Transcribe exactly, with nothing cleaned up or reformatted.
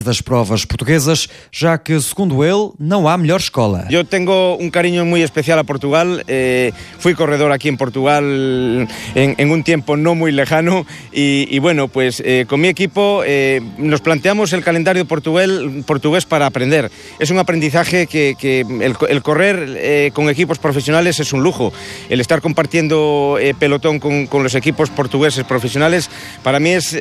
das provas portuguesas, já que, segundo ele, não há melhor escola. Yo tengo un cariño muy especial a Portugal. Eh, fui corredor aquí en Portugal en, en un tiempo no muy lejano y, y bueno, pues eh, con mi equipo eh, nos planteamos el calendario portugués, portugués para aprender. Es un aprendizaje que, que el, el correr eh, con equipos profesionales es un lujo. El estar compartiendo eh, pelotón con, con los equipos portugueses profesionales para mí es